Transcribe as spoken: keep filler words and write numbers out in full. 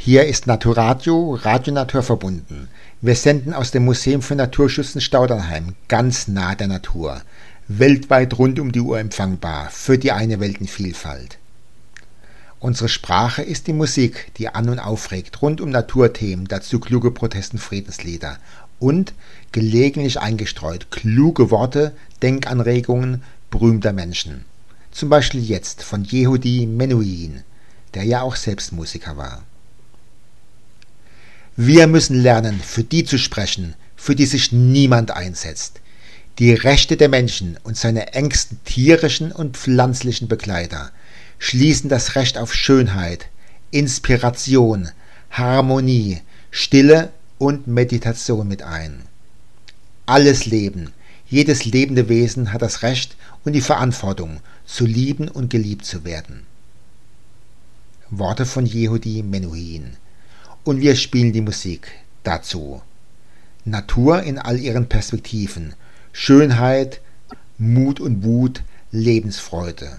Hier ist Naturadio, Radio Natur verbunden. Wir senden aus dem Museum für Naturschutz in Staudernheim, ganz nah der Natur. Weltweit rund um die Uhr empfangbar, für die eine Weltenvielfalt. Unsere Sprache ist die Musik, die an- und aufregt, rund um Naturthemen, dazu kluge Protest- und Friedenslieder. Und, gelegentlich eingestreut, kluge Worte, Denkanregungen berühmter Menschen. Zum Beispiel jetzt von Yehudi Menuhin, der ja auch selbst Musiker war. Wir müssen lernen, für die zu sprechen, für die sich niemand einsetzt. Die Rechte der Menschen und seine engsten tierischen und pflanzlichen Begleiter schließen das Recht auf Schönheit, Inspiration, Harmonie, Stille und Meditation mit ein. Alles Leben, jedes lebende Wesen hat das Recht und die Verantwortung, zu lieben und geliebt zu werden. Worte von Yehudi Menuhin. Und wir spielen die Musik dazu. Natur in all ihren Perspektiven, Schönheit, Mut und Wut, Lebensfreude.